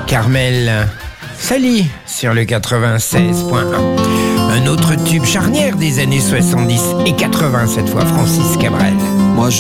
Carmel Sally sur le 96.1. Un autre tube charnière des années 70 et 80 cette fois, Francis Cabrel. Moi